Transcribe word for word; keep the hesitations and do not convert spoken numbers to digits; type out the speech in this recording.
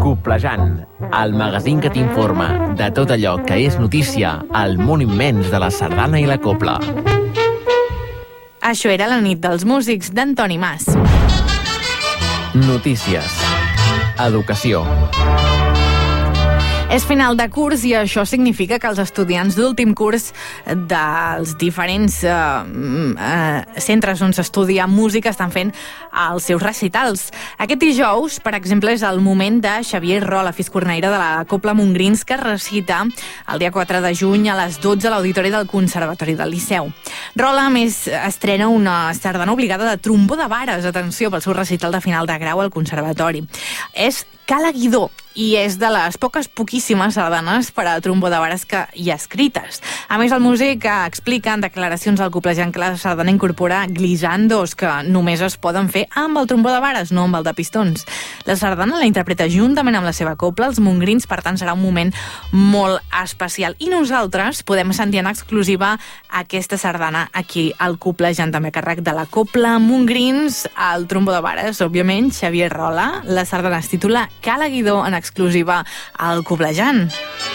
Coplejant, el magazín que t'informa de tot allò que és notícia al món immens de la sardana i la copla. Això era la nit dels músics d'Antoni Mas. Notícies. Educació. És final de curs i això significa que els estudiants d'últim curs dels diferents eh, eh, centres on s'estudia música estan fent els seus recitals. Aquest dijous, per exemple, és el moment de Xavier Rola, fiscornaire de la Copla Montgrins, que recita el dia quatre de juny a les dotze a l'Auditori del Conservatori del Liceu. Rola, a més, estrena una sardana obligada de trombó de vares, atenció, pel seu recital de final de grau al Conservatori. És Cala Guidó i és de les poques, poquíssimes sardanes per a trombó de vares que hi ha escrites. A més, el músic explica en declaracions al Coplejant que la sardana incorpora glissandos que només es poden fer amb el trombó de vares, no amb el de pistons. La sardana la interpreta juntament amb la seva copla, els Montgrins, per tant serà un moment molt especial. I nosaltres podem sentir en exclusiva aquesta sardana aquí al Coplejant, també a càrrec de la Copla Montgrins, el trombó de vares, òbviament, Xavier Rola. La sardana es titula Cala Guidó, en exclusiva al Coplejant.